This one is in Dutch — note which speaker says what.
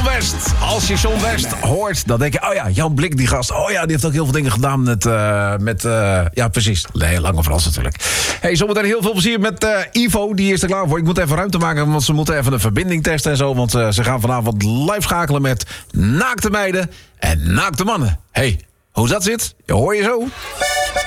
Speaker 1: John West. Als je John West hoort, dan denk je... oh ja, Jan Blik, die gast. Oh ja, die heeft ook heel veel dingen gedaan met ja, precies. Nee, Lange Frans natuurlijk. Hey, zometeen heel veel plezier met Ivo. Die is er klaar voor. Ik moet even ruimte maken, want ze moeten even een verbinding testen en zo. Want ze gaan vanavond live schakelen met naakte meiden en naakte mannen. Hey, hoe dat zit, hoor je zo.